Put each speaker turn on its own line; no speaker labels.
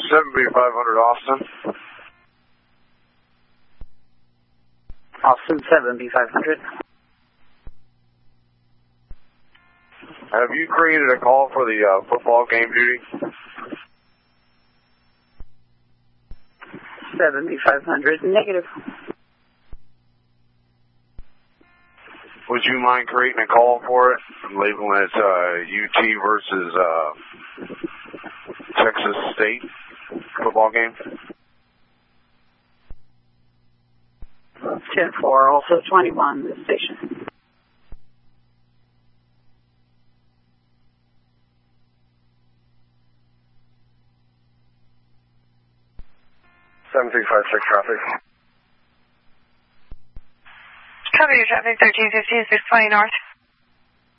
7B500 Austin.
Austin 7B500.
Have you created a call for the football game duty?
7B500, negative.
Would you mind creating a call for it? Labeling it UT versus Texas State football game?
10-4, also 21, this station.
Seven 356 traffic.
Cover your traffic, 1350 is 620 north.